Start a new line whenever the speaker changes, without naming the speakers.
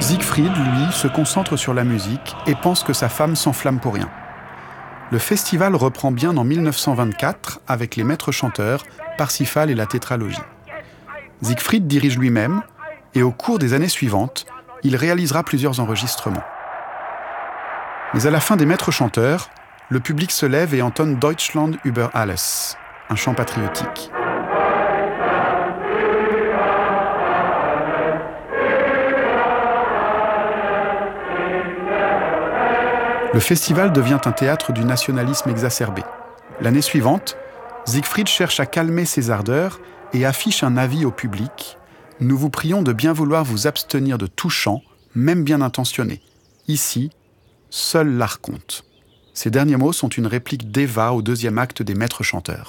Siegfried, lui, se concentre sur la musique et pense que sa femme s'enflamme pour rien. Le festival reprend bien en 1924 avec les maîtres chanteurs, Parsifal et la tétralogie. Siegfried dirige lui-même et au cours des années suivantes, il réalisera plusieurs enregistrements. Mais à la fin des maîtres chanteurs, le public se lève et entonne Deutschland über alles, un chant patriotique. Le festival devient un théâtre du nationalisme exacerbé. L'année suivante, Siegfried cherche à calmer ses ardeurs et affiche un avis au public. « Nous vous prions de bien vouloir vous abstenir de tout chant, même bien intentionné. Ici, seul l'art compte. » Ces derniers mots sont une réplique d'Eva au deuxième acte des Maîtres chanteurs.